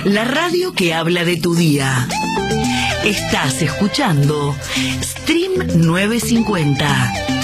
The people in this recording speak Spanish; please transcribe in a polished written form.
La radio que habla de tu día. Estás escuchando Stream 950.